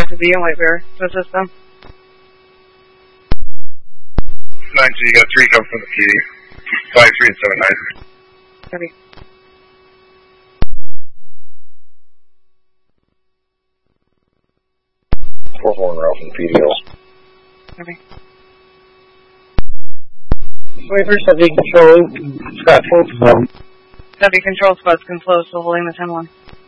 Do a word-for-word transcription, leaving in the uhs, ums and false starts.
to be in White Bear to assist them. nine two, you got three coming from the P D. five three and seven nine. Copy. four four and Ralph from the P D L. Copy. White Bear subject control, Scott four. Copy, control squad's been close, so holding the ten one.